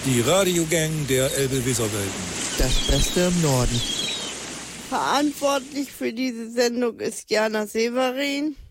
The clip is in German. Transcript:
Die Radiogang der Elbe-Weser-Welten. Das Beste im Norden. Verantwortlich für diese Sendung ist Jana Severin.